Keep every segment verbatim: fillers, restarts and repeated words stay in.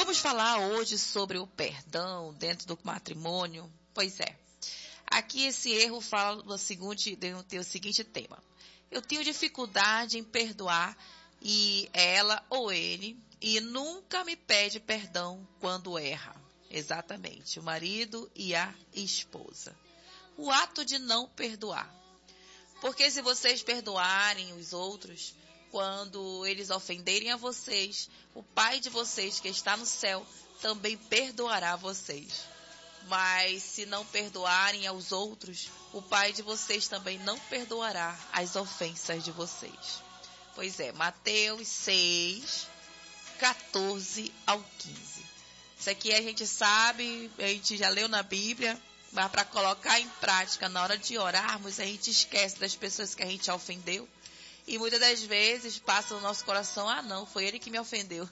vamos falar hoje sobre o perdão dentro do matrimônio? Pois é. Aqui esse erro fala do seguinte, tem o seguinte tema. Eu tenho dificuldade em perdoar e ela ou ele e nunca me pede perdão quando erra. Exatamente, o marido e a esposa. O ato de não perdoar. Porque se vocês perdoarem os outros, quando eles ofenderem a vocês, o Pai de vocês que está no céu também perdoará vocês. Mas se não perdoarem aos outros, o Pai de vocês também não perdoará as ofensas de vocês. Pois é, Mateus seis, quatorze ao quinze. Isso aqui a gente sabe, a gente já leu na Bíblia, mas para colocar em prática na hora de orarmos, a gente esquece das pessoas que a gente ofendeu. E muitas das vezes passa no nosso coração, ah não, foi ele que me ofendeu.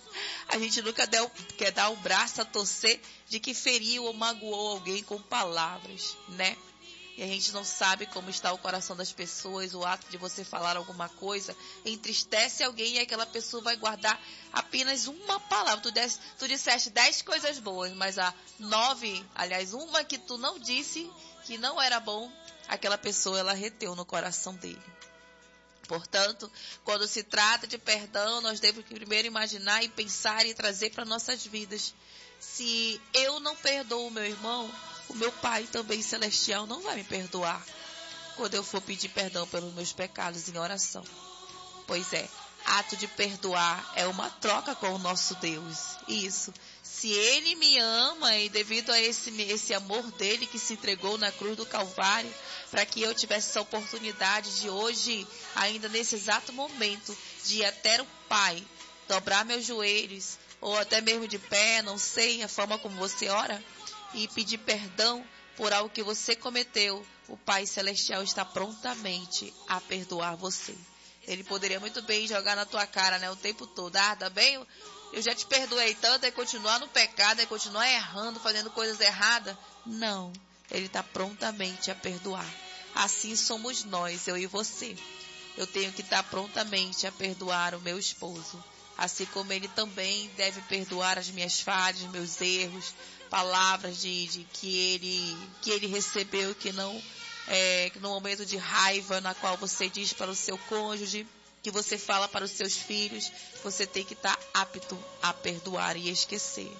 A gente nunca deu, quer dar o braço a torcer de que feriu ou magoou alguém com palavras, né? E a gente não sabe como está o coração das pessoas, o ato de você falar alguma coisa entristece alguém e aquela pessoa vai guardar apenas uma palavra. Tu, desse, tu disseste dez coisas boas, mas a nove, aliás, uma que tu não disse, que não era bom, aquela pessoa ela reteu no coração dele. Portanto, quando se trata de perdão, nós devemos primeiro imaginar e pensar e trazer para nossas vidas. Se eu não perdoo o meu irmão, o meu Pai também celestial não vai me perdoar quando eu for pedir perdão pelos meus pecados em oração. Pois é, ato de perdoar é uma troca com o nosso Deus. Isso. Se Ele me ama e devido a esse, esse amor dele que se entregou na cruz do Calvário, para que eu tivesse essa oportunidade de hoje, ainda nesse exato momento, de ir até o Pai, dobrar meus joelhos, ou até mesmo de pé, não sei, a forma como você ora, e pedir perdão por algo que você cometeu, o Pai Celestial está prontamente a perdoar você. Ele poderia muito bem jogar na tua cara, né, o tempo todo. Ah, tá bem? Eu já te perdoei tanto, é continuar no pecado, é continuar errando, fazendo coisas erradas. Não, ele está prontamente a perdoar. Assim somos nós, eu e você. Eu tenho que estar prontamente a perdoar o meu esposo. Assim como ele também deve perdoar as minhas falhas, meus erros, palavras de, de que, ele, que ele recebeu, que não, é, no momento de raiva, na qual você diz para o seu cônjuge, que você fala para os seus filhos, você tem que estar apto a perdoar e esquecer.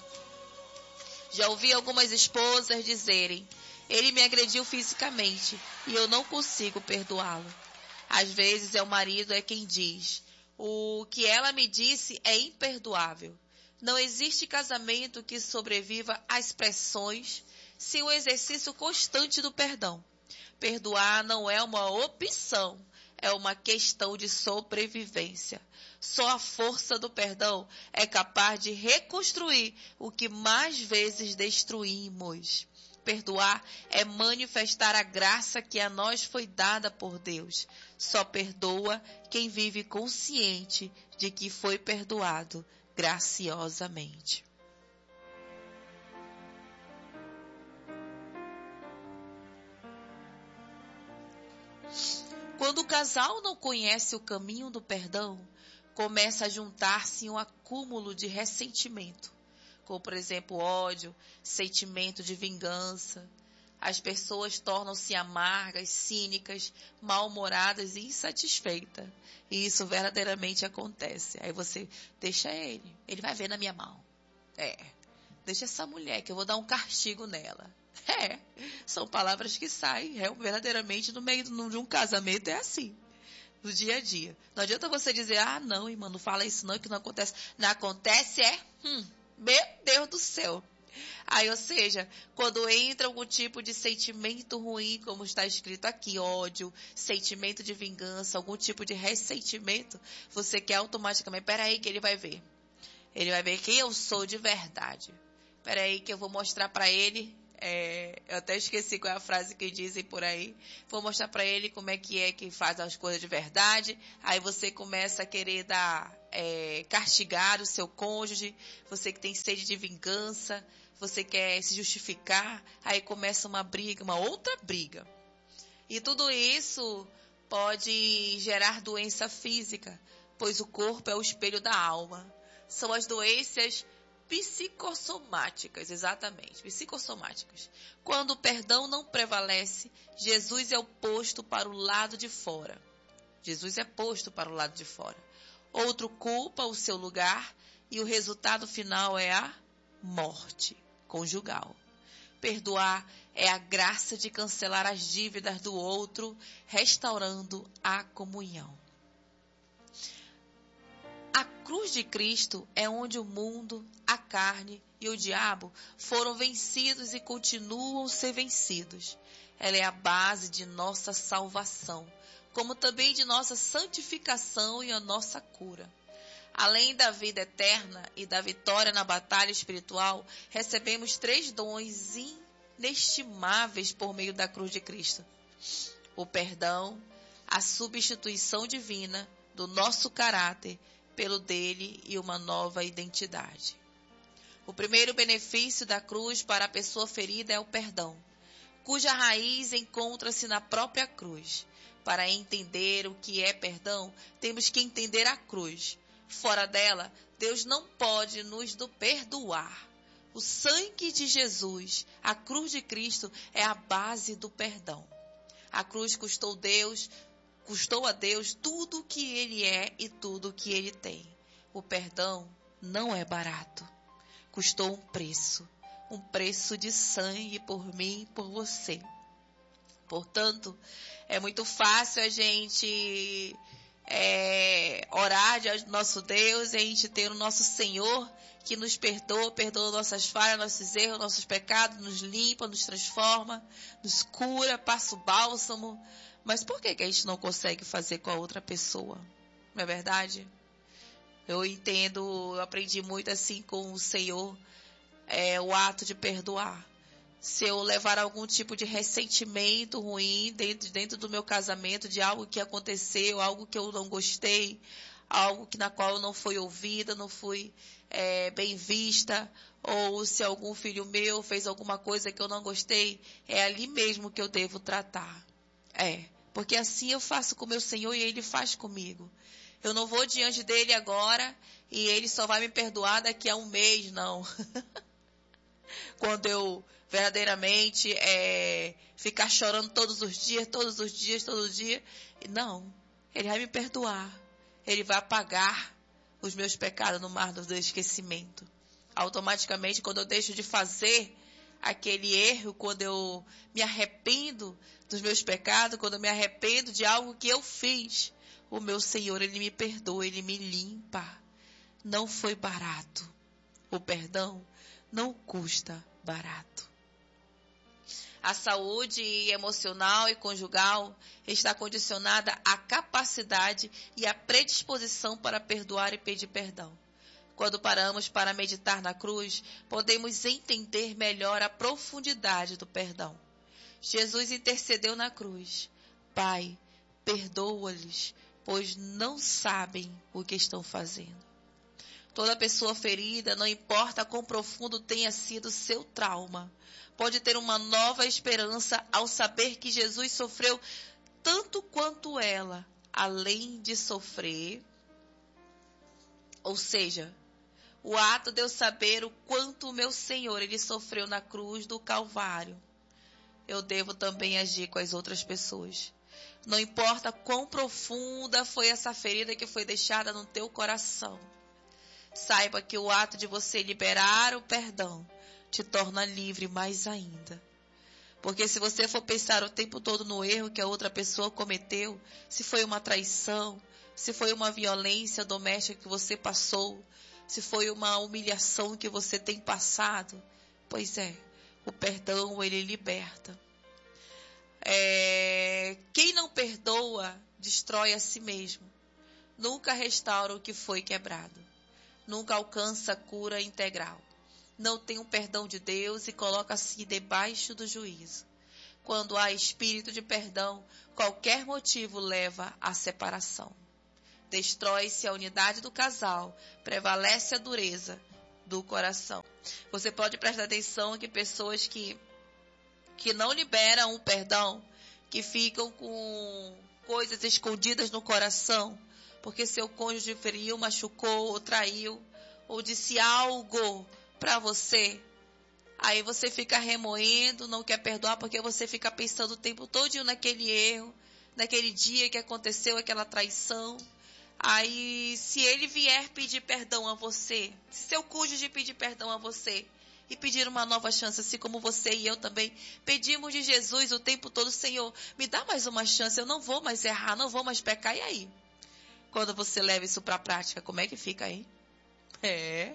Já ouvi algumas esposas dizerem, ele me agrediu fisicamente e eu não consigo perdoá-lo. Às vezes é o marido é quem diz, o que ela me disse é imperdoável. Não existe casamento que sobreviva às pressões sem o exercício constante do perdão. Perdoar não é uma opção, é uma questão de sobrevivência. Só a força do perdão é capaz de reconstruir o que mais vezes destruímos. Perdoar é manifestar a graça que a nós foi dada por Deus. Só perdoa quem vive consciente de que foi perdoado graciosamente. Quando o casal não conhece o caminho do perdão, começa a juntar-se um acúmulo de ressentimento, como por exemplo ódio, sentimento de vingança. As pessoas tornam-se amargas, cínicas, mal-humoradas e insatisfeitas. E isso verdadeiramente acontece. Aí você deixa ele, ele vai ver na minha mão. É, deixa essa mulher que eu vou dar um castigo nela. É, são palavras que saem verdadeiramente no meio de um casamento, é assim, no dia a dia. Não adianta você dizer, ah não, irmã, não fala isso não, que não acontece. Não acontece é, hum, meu Deus do céu. Aí, ou seja, quando entra algum tipo de sentimento ruim, como está escrito aqui, ódio, sentimento de vingança, algum tipo de ressentimento, você quer automaticamente, peraí que ele vai ver. Ele vai ver quem eu sou de verdade. Peraí que eu vou mostrar para ele, é, eu até esqueci qual é a frase que dizem por aí, vou mostrar para ele como é que é que faz as coisas de verdade. Aí você começa a querer dar, é, castigar o seu cônjuge, você que tem sede de vingança, você quer se justificar, aí começa uma briga, uma outra briga. E tudo isso pode gerar doença física, pois o corpo é o espelho da alma. São as doenças psicossomáticas, exatamente, psicossomáticas. Quando o perdão não prevalece, Jesus é o posto para o lado de fora. Jesus é posto para o lado de fora. Outro culpa o seu lugar e o resultado final é a morte conjugal. Perdoar é a graça de cancelar as dívidas do outro, restaurando a comunhão. A cruz de Cristo é onde o mundo, a carne e o diabo foram vencidos e continuam a ser vencidos. Ela é a base de nossa salvação, como também de nossa santificação e a nossa cura. Além da vida eterna e da vitória na batalha espiritual, recebemos três dons inestimáveis por meio da cruz de Cristo: o perdão, a substituição divina do nosso caráter pelo dele e uma nova identidade. O primeiro benefício da cruz para a pessoa ferida é o perdão, cuja raiz encontra-se na própria cruz. Para entender o que é perdão, temos que entender a cruz. Fora dela, Deus não pode nos perdoar. O sangue de Jesus, a cruz de Cristo, é a base do perdão. A cruz custou Deus, custou a Deus tudo o que Ele é e tudo o que Ele tem. O perdão não é barato. Custou um preço, um preço de sangue por mim e por você. Portanto, é muito fácil a gente é, orar de nosso Deus e a gente ter o nosso Senhor que nos perdoa, perdoa nossas falhas, nossos erros, nossos pecados, nos limpa, nos transforma, nos cura, passa o bálsamo. Mas por que que a gente não consegue fazer com a outra pessoa? Não é verdade? Eu entendo, eu aprendi muito assim com o Senhor, é, o ato de perdoar. Se eu levar algum tipo de ressentimento ruim dentro, dentro do meu casamento, de algo que aconteceu, algo que eu não gostei, algo que, na qual eu não fui ouvida, não fui é, bem vista, ou se algum filho meu fez alguma coisa que eu não gostei, é ali mesmo que eu devo tratar. É, porque assim eu faço com o meu Senhor e Ele faz comigo. Eu não vou diante dele agora e Ele só vai me perdoar daqui a um mês, não. Quando eu verdadeiramente é, ficar chorando todos os dias, todos os dias, todos os dias. Não, Ele vai me perdoar. Ele vai apagar os meus pecados no mar do esquecimento. Automaticamente, quando eu deixo de fazer aquele erro, quando eu me arrependo dos meus pecados, quando eu me arrependo de algo que eu fiz, o meu Senhor, Ele me perdoa, Ele me limpa. Não foi barato. O perdão não custa barato. A saúde emocional e conjugal está condicionada à capacidade e à predisposição para perdoar e pedir perdão. Quando paramos para meditar na cruz, podemos entender melhor a profundidade do perdão. Jesus intercedeu na cruz. Pai, perdoa-lhes, pois não sabem o que estão fazendo. Toda pessoa ferida, não importa quão profundo tenha sido seu trauma, pode ter uma nova esperança ao saber que Jesus sofreu tanto quanto ela, além de sofrer. Ou seja, o ato de eu saber o quanto o meu Senhor ele sofreu na cruz do Calvário, eu devo também agir com as outras pessoas. Não importa quão profunda foi essa ferida que foi deixada no teu coração. Saiba que o ato de você liberar o perdão te torna livre mais ainda. Porque se você for pensar o tempo todo no erro que a outra pessoa cometeu, se foi uma traição, se foi uma violência doméstica que você passou, se foi uma humilhação que você tem passado, pois é, o perdão ele liberta. É, quem não perdoa, destrói a si mesmo. Nunca restaura o que foi quebrado. Nunca alcança cura integral. Não tem o perdão de Deus e coloca-se debaixo do juízo. Quando há espírito de perdão, qualquer motivo leva à separação. Destrói-se a unidade do casal, prevalece a dureza do coração. Você pode prestar atenção que pessoas que, que não liberam o perdão, que ficam com coisas escondidas no coração, porque seu cônjuge feriu, machucou ou traiu, ou disse algo para você, aí você fica remoendo, não quer perdoar porque você fica pensando o tempo todo naquele erro, naquele dia que aconteceu aquela traição. Aí, se ele vier pedir perdão a você, se seu cônjuge pedir perdão a você e pedir uma nova chance, assim como você e eu também pedimos de Jesus o tempo todo, Senhor, me dá mais uma chance, eu não vou mais errar, não vou mais pecar. E aí? Quando você leva isso para a prática, como é que fica aí? É.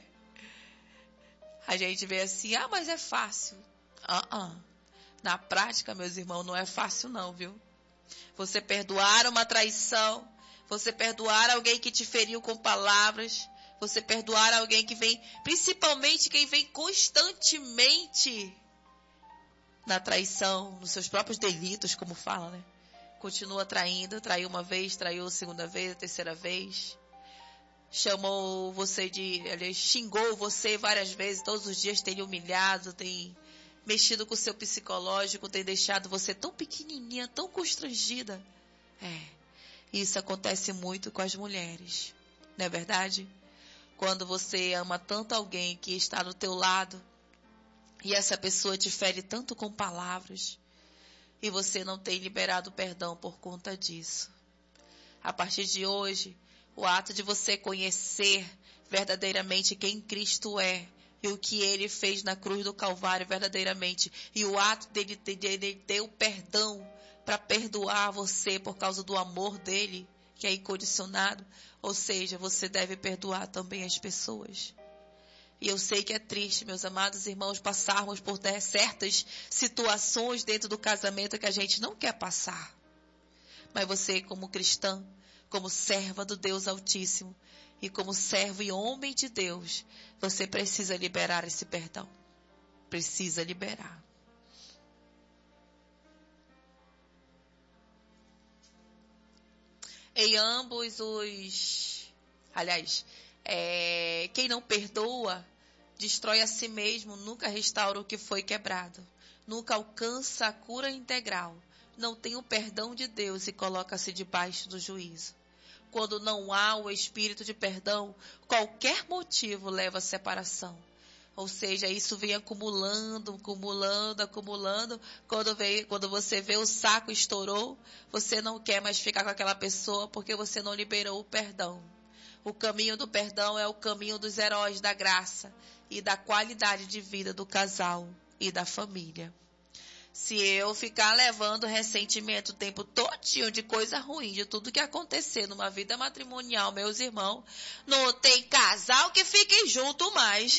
A gente vê assim, ah, mas é fácil. Uh -uh. Na prática, meus irmãos, não é fácil não, viu? Você perdoar uma traição, você perdoar alguém que te feriu com palavras, você perdoar alguém que vem, principalmente quem vem constantemente na traição, nos seus próprios delitos, como fala, né? Continua traindo, traiu uma vez, traiu a segunda vez, a terceira vez. Chamou você de, ele xingou você várias vezes, todos os dias tem lhe humilhado, tem mexido com o seu psicológico, tem deixado você tão pequenininha, tão constrangida. É, isso acontece muito com as mulheres, não é verdade? Quando você ama tanto alguém que está do teu lado e essa pessoa te fere tanto com palavras e você não tem liberado perdão por conta disso. A partir de hoje, o ato de você conhecer verdadeiramente quem Cristo é e o que Ele fez na cruz do Calvário verdadeiramente, e o ato dele, dele ter o perdão para perdoar você por causa do amor dele, que é incondicionado, ou seja, você deve perdoar também as pessoas. E eu sei que é triste, meus amados irmãos, passarmos por certas situações dentro do casamento que a gente não quer passar. Mas você, como cristã, como serva do Deus Altíssimo e como servo e homem de Deus, você precisa liberar esse perdão. Precisa liberar. Em ambos os... Aliás, é, quem não perdoa, destrói a si mesmo, nunca restaura o que foi quebrado. Nunca alcança a cura integral. Não tem o perdão de Deus e coloca-se debaixo do juízo. Quando não há o espírito de perdão, qualquer motivo leva à separação. Ou seja, isso vem acumulando, acumulando, acumulando. Quando, vem, quando você vê o saco estourou, você não quer mais ficar com aquela pessoa porque você não liberou o perdão. O caminho do perdão é o caminho dos heróis da graça e da qualidade de vida do casal e da família. Se eu ficar levando ressentimento o tempo todinho de coisa ruim, de tudo que acontecer numa vida matrimonial, meus irmãos, não tem casal que fique junto mais.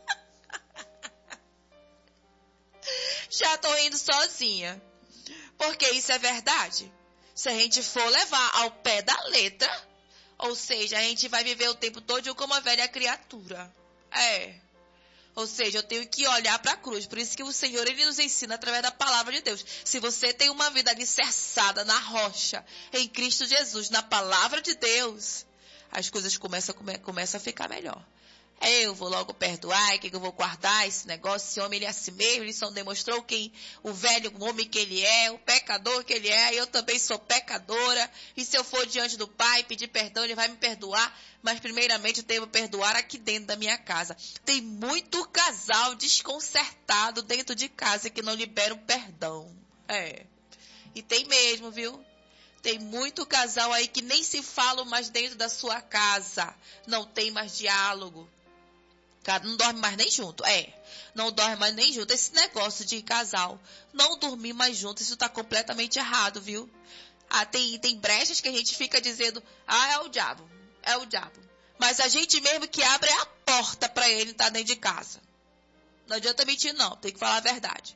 Já tô indo sozinha. Porque isso é verdade. Se a gente for levar ao pé da letra, ou seja, a gente vai viver o tempo todo como uma velha criatura. É. Ou seja, eu tenho que olhar para a cruz. Por isso que o Senhor, Ele nos ensina através da palavra de Deus. Se você tem uma vida alicerçada na rocha, em Cristo Jesus, na palavra de Deus, as coisas começam, come, começam a ficar melhor. Eu vou logo perdoar, que eu vou guardar esse negócio, esse homem ele é assim mesmo, ele só demonstrou quem, o velho homem que ele é, o pecador que ele é, eu também sou pecadora, e se eu for diante do Pai pedir perdão, ele vai me perdoar, mas primeiramente eu devo perdoar aqui dentro da minha casa. Tem muito casal desconcertado dentro de casa que não libera o perdão. É, e tem mesmo, viu? Tem muito casal aí que nem se falam mais dentro da sua casa, não tem mais diálogo. Não dorme mais nem junto, é, não dorme mais nem junto. Esse negócio de casal, não dormir mais junto, isso tá completamente errado, viu? Ah, tem, tem brechas que a gente fica dizendo, ah, é o diabo, é o diabo. Mas a gente mesmo que abre a porta para ele estar dentro de casa. Não adianta mentir não, tem que falar a verdade.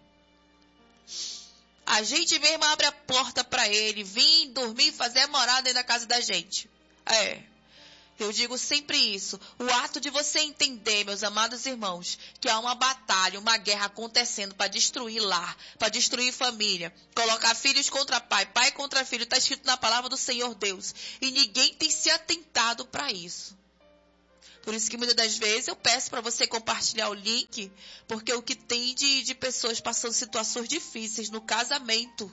A gente mesmo abre a porta para ele vir dormir e fazer morada dentro da casa da gente. É. Eu digo sempre isso. O ato de você entender, meus amados irmãos, que há uma batalha, uma guerra acontecendo para destruir lar, para destruir família, colocar filhos contra pai, pai contra filho, está escrito na palavra do Senhor Deus. E ninguém tem se atentado para isso. Por isso que muitas das vezes eu peço para você compartilhar o link, porque o que tem de, de pessoas passando situações difíceis no casamento,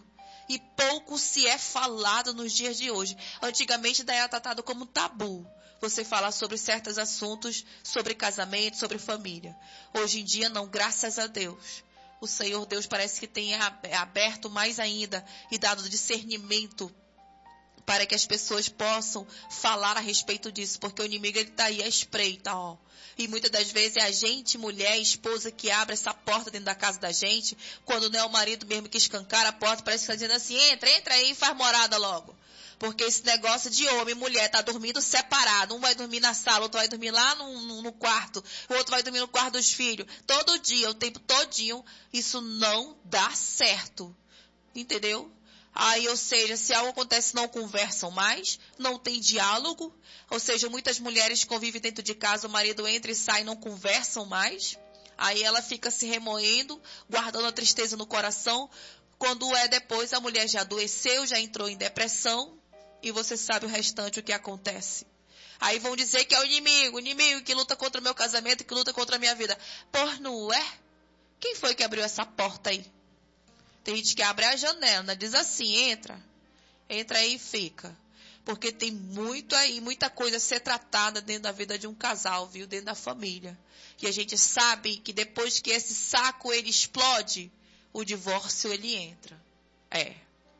E pouco se é falado nos dias de hoje. Antigamente daí era tratado como tabu você falar sobre certos assuntos, sobre casamento, sobre família. Hoje em dia não, graças a Deus. O Senhor Deus parece que tem aberto mais ainda e dado discernimento para que as pessoas possam falar a respeito disso, porque o inimigo ele está aí à espreita, ó. E muitas das vezes é a gente, mulher, esposa, que abre essa porta dentro da casa da gente, quando não é o marido mesmo que escancara a porta, parece que está dizendo assim, entra, entra aí e faz morada logo. Porque esse negócio de homem e mulher tá dormindo separado. Um vai dormir na sala, outro vai dormir lá no, no, no quarto, o outro vai dormir no quarto dos filhos. Todo dia, o tempo todinho, isso não dá certo. Entendeu? Aí, ou seja, se algo acontece, não conversam mais, não tem diálogo. Ou seja, muitas mulheres convivem dentro de casa, o marido entra e sai, não conversam mais. Aí ela fica se remoendo, guardando a tristeza no coração. Quando é depois, a mulher já adoeceu, já entrou em depressão. E você sabe o restante, o que acontece. Aí vão dizer que é o inimigo, o inimigo que luta contra o meu casamento, que luta contra a minha vida. Por não é? Quem foi que abriu essa porta aí? Tem gente que abre a janela, diz assim, entra. Entra aí e fica. Porque tem muito aí, muita coisa a ser tratada dentro da vida de um casal, viu? Dentro da família. E a gente sabe que depois que esse saco ele explode, o divórcio ele entra. É.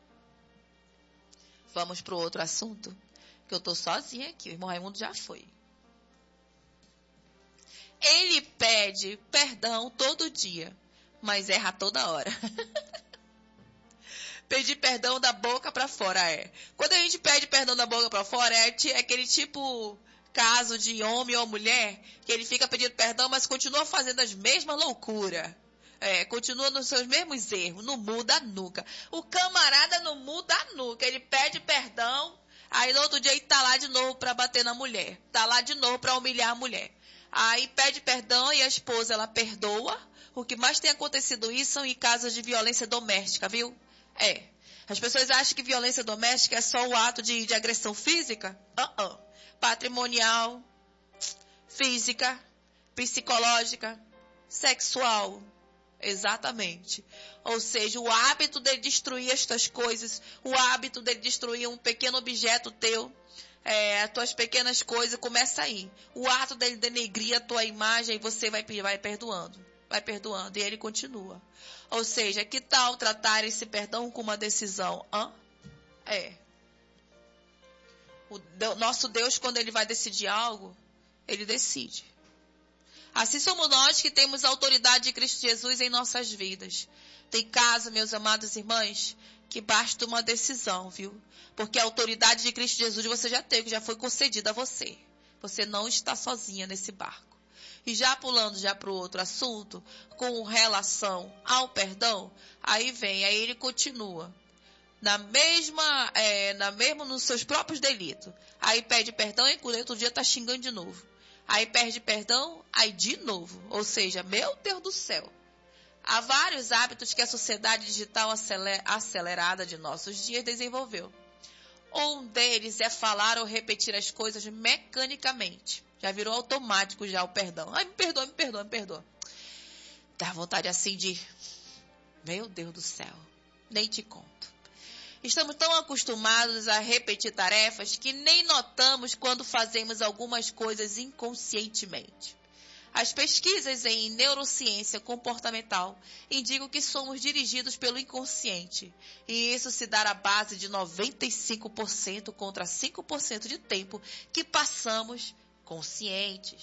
Vamos para o outro assunto? Que eu estou sozinha aqui, o irmão Raimundo já foi. Ele pede perdão todo dia, mas erra toda hora. Pedir perdão da boca para fora, é. Quando a gente pede perdão da boca para fora, é, é aquele tipo caso de homem ou mulher, que ele fica pedindo perdão, mas continua fazendo as mesmas loucuras. É, continua nos seus mesmos erros, não muda nunca. O camarada não muda nunca, ele pede perdão, aí no outro dia ele tá lá de novo para bater na mulher, tá lá de novo para humilhar a mulher. Aí pede perdão e a esposa, ela perdoa. O que mais tem acontecido isso são em casos de violência doméstica, viu? É. As pessoas acham que violência doméstica é só o ato de, de agressão física? Uh -uh. Patrimonial, física, psicológica, sexual. Exatamente. Ou seja, o hábito dele destruir estas coisas, o hábito dele destruir um pequeno objeto teu, é, as tuas pequenas coisas, começa aí. O ato dele denegrir a tua imagem, e você vai, vai perdoando. Vai perdoando. E ele continua. Ou seja, que tal tratar esse perdão como uma decisão? Hã? É. O Deus, nosso Deus, quando ele vai decidir algo, ele decide. Assim somos nós que temos a autoridade de Cristo Jesus em nossas vidas. Tem caso, meus amados irmãos, que basta uma decisão, viu? Porque a autoridade de Cristo Jesus você já teve, já foi concedida a você. Você não está sozinha nesse barco. E já pulando já para o outro assunto, com relação ao perdão, aí vem, aí ele continua. Na mesma, é, na mesma, nos seus próprios delitos. Aí pede perdão e quando outro dia está xingando de novo. Aí perde perdão, aí de novo. Ou seja, meu Deus do céu. Há vários hábitos que a sociedade digital acelerada de nossos dias desenvolveu. Um deles é falar ou repetir as coisas mecanicamente. Já virou automático já o perdão. Ai, me perdoa, me perdoa, me perdoa. Dá vontade assim de... Meu Deus do céu. Nem te conto. Estamos tão acostumados a repetir tarefas que nem notamos quando fazemos algumas coisas inconscientemente. As pesquisas em neurociência comportamental indicam que somos dirigidos pelo inconsciente, e isso se dá à base de noventa e cinco por cento contra cinco por cento de tempo que passamos conscientes.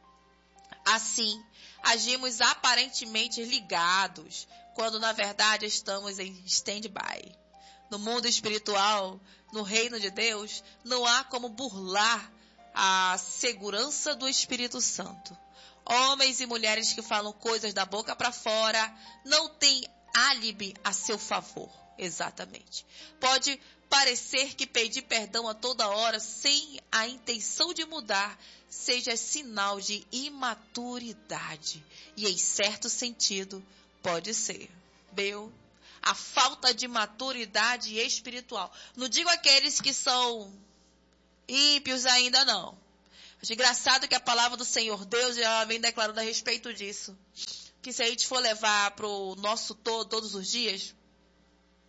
Assim, agimos aparentemente ligados, quando na verdade estamos em stand-by. No mundo espiritual, no reino de Deus, não há como burlar a segurança do Espírito Santo. Homens e mulheres que falam coisas da boca para fora não têm álibi a seu favor. Exatamente. Pode parecer que pedir perdão a toda hora sem a intenção de mudar seja sinal de imaturidade. E em certo sentido, pode ser. Meu, a falta de maturidade espiritual. Não digo aqueles que são ímpios ainda, não. Acho engraçado que a palavra do Senhor Deus já vem declarando a respeito disso. Que se a gente for levar para o nosso todo, todos os dias,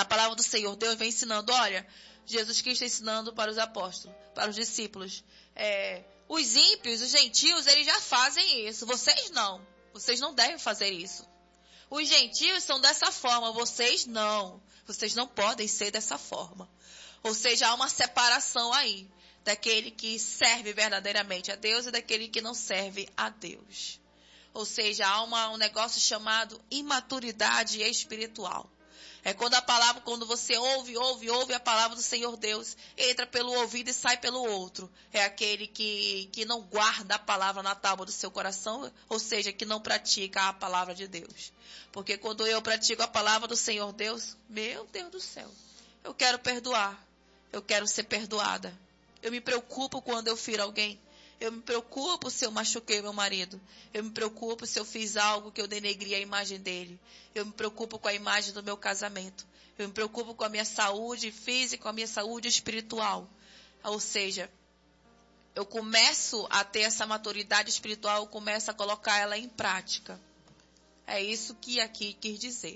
A palavra do Senhor Deus vem ensinando, olha, Jesus Cristo ensinando para os apóstolos, para os discípulos. É, os ímpios, os gentios, eles já fazem isso. Vocês não. Vocês não devem fazer isso. Os gentios são dessa forma, vocês não. Vocês não podem ser dessa forma. Ou seja, há uma separação aí, daquele que serve verdadeiramente a Deus e daquele que não serve a Deus. Ou seja, há uma, um negócio chamado imaturidade espiritual. É quando a palavra, quando você ouve, ouve, ouve a palavra do Senhor Deus, entra pelo ouvido e sai pelo outro. É aquele que, que não guarda a palavra na tábua do seu coração, ou seja, que não pratica a palavra de Deus. Porque quando eu pratico a palavra do Senhor Deus, meu Deus do céu, eu quero perdoar, eu quero ser perdoada. Eu me preocupo quando eu firo alguém. Eu me preocupo se eu machuquei meu marido. Eu me preocupo se eu fiz algo que eu denegri a imagem dele. Eu me preocupo com a imagem do meu casamento. Eu me preocupo com a minha saúde física, com a minha saúde espiritual. Ou seja, eu começo a ter essa maturidade espiritual, eu começo a colocar ela em prática. É isso que aqui quis dizer.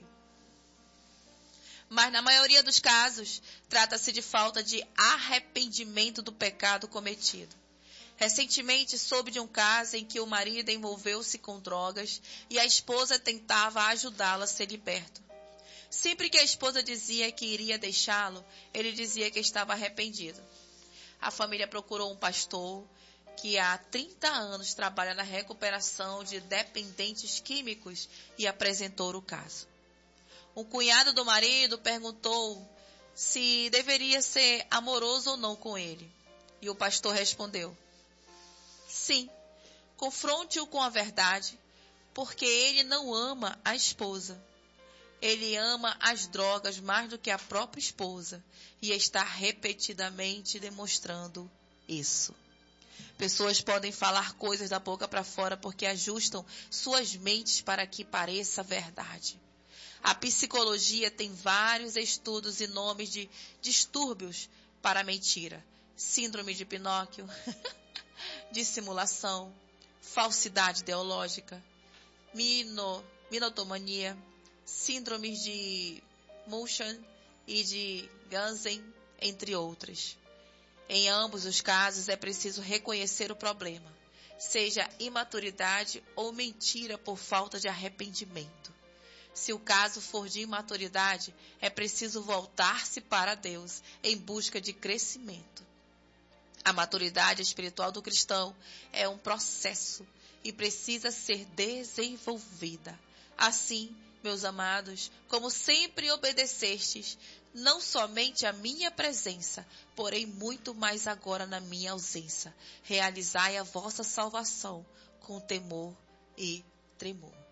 Mas na maioria dos casos, trata-se de falta de arrependimento do pecado cometido. Recentemente soube de um caso em que o marido envolveu-se com drogas e a esposa tentava ajudá-lo a ser liberto. Sempre que a esposa dizia que iria deixá-lo, ele dizia que estava arrependido. A família procurou um pastor que há trinta anos trabalha na recuperação de dependentes químicos e apresentou o caso. Um cunhado do marido perguntou se deveria ser amoroso ou não com ele. E o pastor respondeu: sim, confronte-o com a verdade, porque ele não ama a esposa. Ele ama as drogas mais do que a própria esposa e está repetidamente demonstrando isso. Pessoas podem falar coisas da boca para fora porque ajustam suas mentes para que pareça verdade. A psicologia tem vários estudos e nomes de distúrbios para a mentira. Síndrome de Pinóquio, dissimulação, falsidade ideológica, mino, minotomania, síndromes de Munchausen e de Gansen, entre outras. Em ambos os casos é preciso reconhecer o problema, seja imaturidade ou mentira por falta de arrependimento. Se o caso for de imaturidade, é preciso voltar-se para Deus em busca de crescimento. A maturidade espiritual do cristão é um processo e precisa ser desenvolvida. Assim, meus amados, como sempre obedecestes, não somente a minha presença, porém muito mais agora na minha ausência, realizai a vossa salvação com temor e tremor.